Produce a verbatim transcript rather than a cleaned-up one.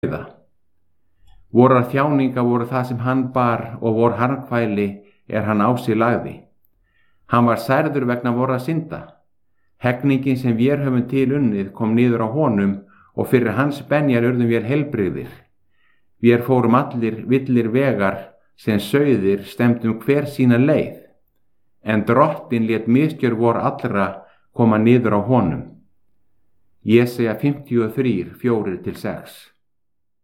dauða. Vorar þjáninga voru það sem hann bar og vor harmkvæli er hann á sig lagði. Hann var særður vegna vorra synda. Hegningin sem vér höfum til unnið kom niður á honum og fyrir hans benjar urðum vér heilbrigðir. Vér fórum allir villir vegar sem sauðir stemdum hver sína leið, en Drottinn lét misgjör vor allra koma niður á honum. Jesaja fimmtíu og þrjú, fjórir til sex.